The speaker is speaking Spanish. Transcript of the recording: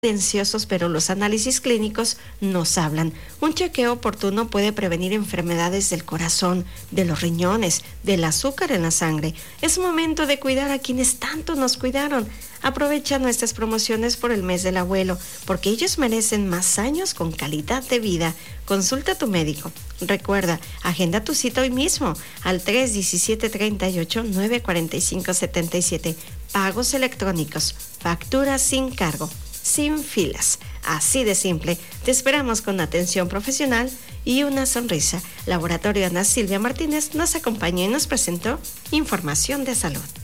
silenciosos, pero los análisis clínicos nos hablan. Un chequeo oportuno puede prevenir enfermedades del corazón, de los riñones, del azúcar en la sangre. Es momento de cuidar a quienes tanto nos cuidaron. Aprovecha nuestras promociones por el mes del abuelo, porque ellos merecen más años con calidad de vida. Consulta a tu médico. Recuerda, agenda tu cita hoy mismo al 317-38-945-77. Pagos electrónicos, facturas sin cargo, sin filas. Así de simple. Te esperamos con atención profesional y una sonrisa. Laboratorio Ana Silvia Martínez nos acompañó y nos presentó información de salud.